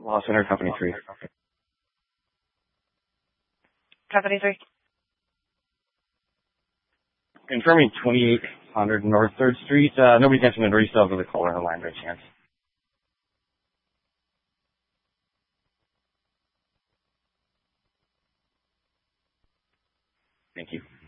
Law Center, Company 3. Company 3. Confirming 2800 North 3rd Street. Nobody's answering the door. You still have the caller on the line by chance. Thank you.